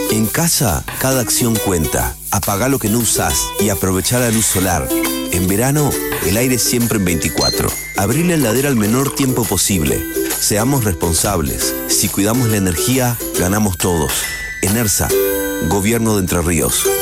En casa, cada acción cuenta. Apagá lo que no usás y aprovechá la luz solar. En verano, el aire siempre en 24. Abrí la heladera al menor tiempo posible. Seamos responsables. Si cuidamos la energía, ganamos todos. ENERSA, Gobierno de Entre Ríos.